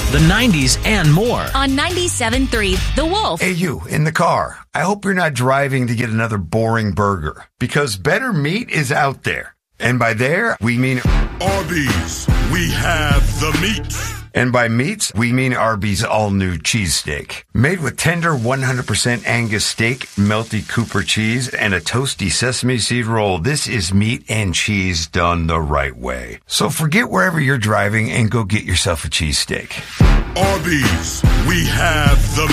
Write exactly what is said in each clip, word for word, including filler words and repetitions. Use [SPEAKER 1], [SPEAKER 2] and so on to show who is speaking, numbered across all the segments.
[SPEAKER 1] the nineties, and more.
[SPEAKER 2] On ninety-seven point three, The Wolf.
[SPEAKER 3] Hey, you, in the car. I hope you're not driving to get another boring burger, because better meat is out there. And by there, we mean
[SPEAKER 4] Arby's. We have the meat.
[SPEAKER 3] And by meats, we mean Arby's all-new cheesesteak. Made with tender one hundred percent Angus steak, melty Cooper cheese, and a toasty sesame seed roll. This is meat and cheese done the right way. So forget wherever you're driving and go get yourself a cheesesteak.
[SPEAKER 4] Arby's. We have the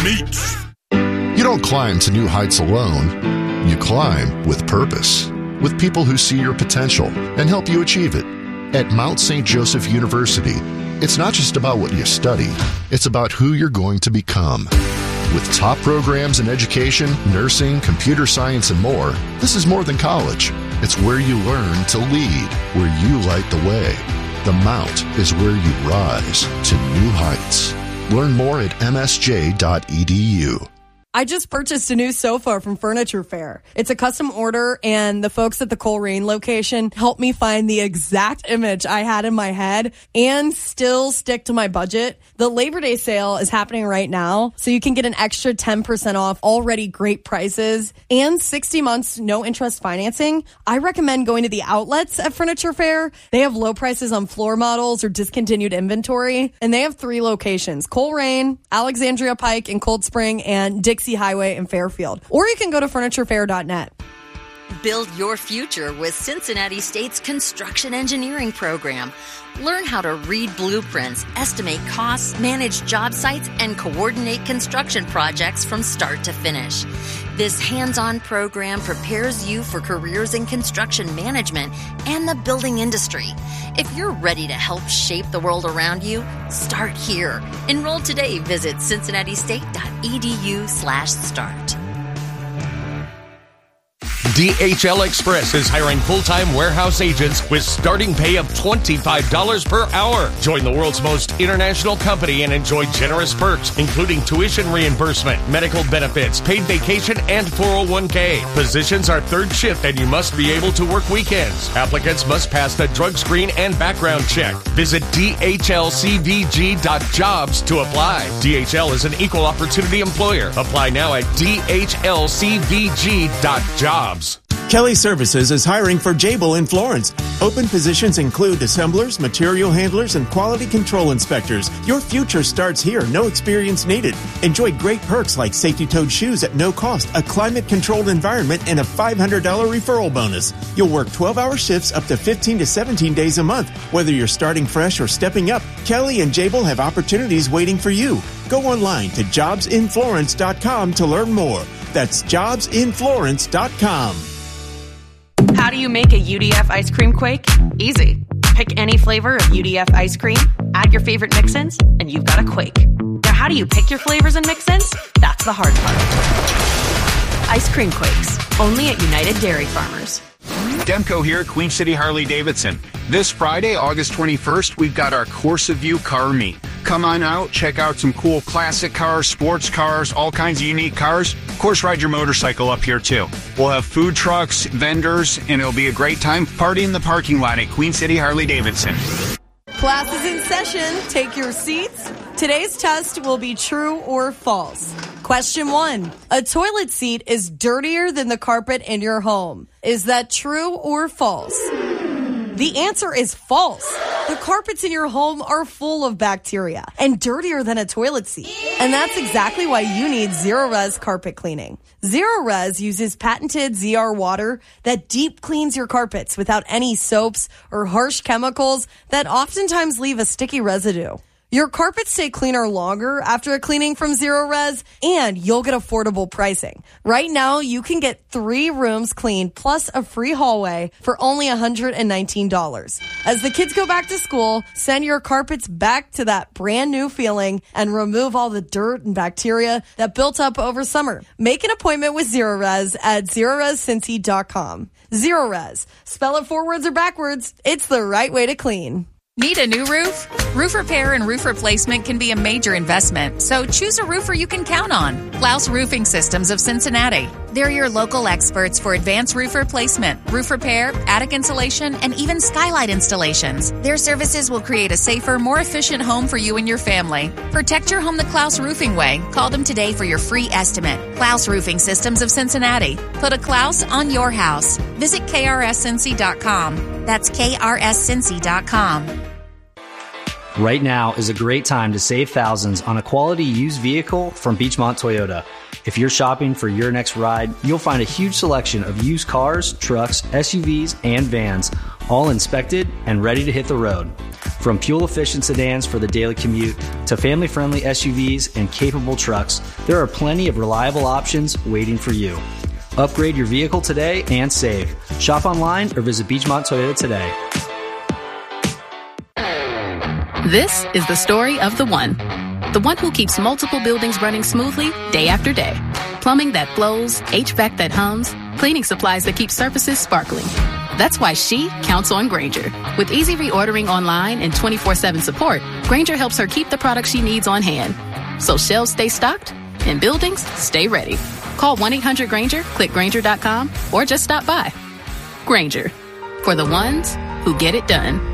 [SPEAKER 4] meat.
[SPEAKER 5] You don't climb to new heights alone. You climb with purpose, with people who see your potential and help you achieve it. At Mount Saint Joseph University, it's not just about what you study, it's about who you're going to become. With top programs in education, nursing, computer science, and more, this is more than college. It's where you learn to lead, where you light the way. The Mount is where you rise to new heights. Learn more at m s j dot e d u.
[SPEAKER 6] I just purchased a new sofa from Furniture Fair. It's a custom order, and the folks at the Coleraine location helped me find the exact image I had in my head and still stick to my budget. The Labor Day sale is happening right now, so you can get an extra ten percent off already great prices and sixty months no interest financing. I recommend going to the outlets at Furniture Fair. They have low prices on floor models or discontinued inventory, and they have three locations: Coleraine, Alexandria Pike in Cold Spring, and Dixie Highway in Fairfield. Or you can go to furniture fair dot net.
[SPEAKER 2] Build your future with Cincinnati State's construction engineering program. Learn how to read blueprints, estimate costs, manage job sites, and coordinate construction projects from start to finish. This hands-on program prepares you for careers in construction management and the building industry. If you're ready to help shape the world around you, start here. Enroll today. Visit cincinnati state dot e d u slash start.
[SPEAKER 7] D H L Express is hiring full-time warehouse agents with starting pay of twenty-five dollars per hour. Join the world's most international company and enjoy generous perks, including tuition reimbursement, medical benefits, paid vacation, and four oh one k. Positions are third shift, and you must be able to work weekends. Applicants must pass the drug screen and background check. Visit d h l c v g dot jobs to apply. D H L is an equal opportunity employer. Apply now at d h l c v g dot jobs.
[SPEAKER 8] Kelly Services is hiring for Jabil in Florence. Open positions include assemblers, material handlers, and quality control inspectors. Your future starts here. No experience needed. Enjoy great perks like safety-toed shoes at no cost, a climate-controlled environment, and a five hundred dollars referral bonus. You'll work twelve-hour shifts up to fifteen to seventeen days a month. Whether you're starting fresh or stepping up, Kelly and Jabil have opportunities waiting for you. Go online to jobs in florence dot com to learn more. That's jobs in florence dot com.
[SPEAKER 9] How do you make a U D F ice cream quake? Easy. Pick any flavor of U D F ice cream, add your favorite mix-ins, and you've got a quake. Now, how do you pick your flavors and mix-ins? That's the hard part. Ice cream quakes, only at United Dairy Farmers.
[SPEAKER 10] Demco here, Queen City Harley-Davidson. This Friday, August twenty-first, we've got our Corsa View Car Meet. Come on out, check out some cool classic cars, sports cars, all kinds of unique cars. Of course, ride your motorcycle up here too. We'll have food trucks, vendors, and it'll be a great time. Party in the parking lot at Queen City Harley-Davidson.
[SPEAKER 6] Class is in session. Take your seats. Today's test will be true or false. Question one. A toilet seat is dirtier than the carpet in your home. Is that true or false? The answer is false. The carpets in your home are full of bacteria and dirtier than a toilet seat. And that's exactly why you need Zero-Res carpet cleaning. Zero-Res uses patented Z R water that deep cleans your carpets without any soaps or harsh chemicals that oftentimes leave a sticky residue. Your carpets stay cleaner longer after a cleaning from Zero-Res, and you'll get affordable pricing. Right now, you can get three rooms cleaned plus a free hallway for only one hundred nineteen dollars. As the kids go back to school, send your carpets back to that brand new feeling and remove all the dirt and bacteria that built up over summer. Make an appointment with Zero-Res at zero res cincy dot com. Zero-Res. Spell it forwards or backwards. It's the right way to clean.
[SPEAKER 11] Need a new roof? Roof repair and roof replacement can be a major investment, so choose a roofer you can count on. Klaus Roofing Systems of Cincinnati. They're your local experts for advanced roof replacement, roof repair, attic insulation, and even skylight installations. Their services will create a safer, more efficient home for you and your family. Protect your home the Klaus Roofing way. Call them today for your free estimate. Klaus Roofing Systems of Cincinnati. Put a Klaus on your house. Visit K R S Cincy dot com. That's K R S Cincy dot com.
[SPEAKER 1] Right now is a great time to save thousands on a quality used vehicle from Beechmont Toyota. If you're shopping for your next ride, you'll find a huge selection of used cars, trucks, S U Vs, and vans, all inspected and ready to hit the road. From fuel-efficient sedans for the daily commute to family-friendly S U Vs and capable trucks, there are plenty of reliable options waiting for you. Upgrade your vehicle today and save. Shop online or visit Beechmont Toyota today.
[SPEAKER 12] This is the story of the one. The one who keeps multiple buildings running smoothly day after day. Plumbing that flows, H V A C that hums, cleaning supplies that keep surfaces sparkling. That's why she counts on Grainger. With easy reordering online and twenty-four seven support, Grainger helps her keep the products she needs on hand. So shelves stay stocked and buildings stay ready. Call one eight hundred Grainger, click Grainger dot com, or just stop by. Grainger, for the ones who get it done.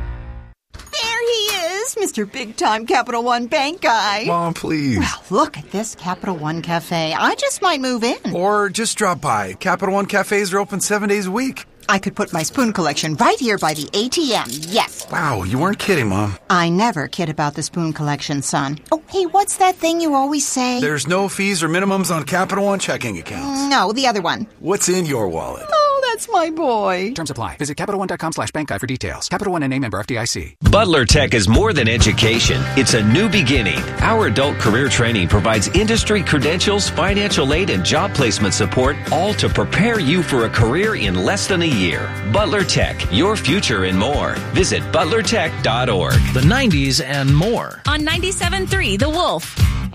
[SPEAKER 13] Mister Big-Time Capital One Bank guy.
[SPEAKER 14] Mom, please.
[SPEAKER 13] Well, look at this Capital One Cafe. I just might move in.
[SPEAKER 14] Or just drop by. Capital One Cafes are open seven days a week.
[SPEAKER 13] I could put my spoon collection right here by the A T M, yes.
[SPEAKER 14] Wow, you weren't kidding, Mom.
[SPEAKER 13] I never kid about the spoon collection, son. Oh, hey, what's that thing you always say?
[SPEAKER 14] There's no fees or minimums on Capital One checking accounts.
[SPEAKER 13] No, the other one.
[SPEAKER 14] What's in your wallet?
[SPEAKER 13] Oh, that's my boy.
[SPEAKER 15] Terms apply. Visit Capital One dot com slash bank guide for details. Capital One N A member F D I C.
[SPEAKER 16] Butler Tech is more than education. It's a new beginning. Our adult career training provides industry credentials, financial aid, and job placement support, all to prepare you for a career in less than a year. Butler Tech, your future and more. Visit butler tech dot org.
[SPEAKER 17] The nineties and more.
[SPEAKER 11] On ninety-seven point three The Wolf.